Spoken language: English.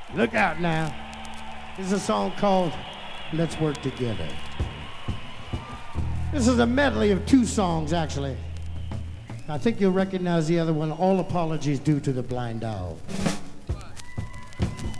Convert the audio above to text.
Look out now. This is a song called Let's Work Together. This is a medley of two songs, actually. I think you'll recognize the other one, All Apologies Due to the Blind Owl.